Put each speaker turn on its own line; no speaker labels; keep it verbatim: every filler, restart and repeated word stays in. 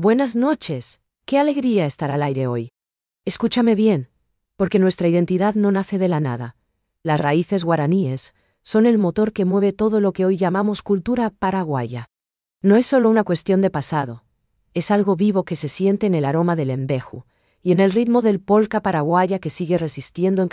Buenas noches, qué alegría estar al aire hoy. Escúchame bien, porque nuestra identidad no nace de la nada. Las raíces guaraníes son el motor que mueve todo lo que hoy llamamos cultura paraguaya. No es solo una cuestión de pasado, es algo vivo que se siente en el aroma del embeju y en el ritmo del polka paraguaya que sigue resistiendo en